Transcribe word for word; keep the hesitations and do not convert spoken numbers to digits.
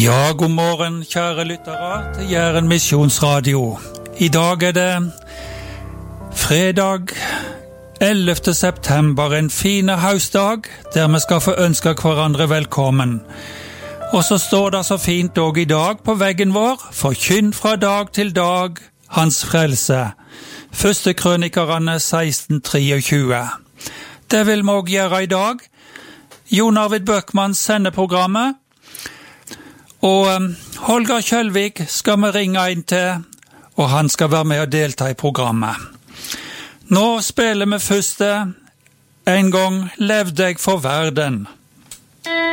Ja, god morgen, kjære lyttere til Jæren Misjonsradio. I dag er det fredag ellevte september, en fine hausdag, der vi skal få ønske hverandre velkommen. Og så står det så fint også i dag på veggen vår, forkynn fra dag til dag, hans frelse. Første krønikerne seksten treogtjue. Det vil vi også gjøre i dag. Jon Arvid Bøckmann sender programmet, og um, Holger Kjølvik skal vi ringe inn til, og han skal være med og delta i programmet. Nå spiller vi første en gang Levde jeg for verden.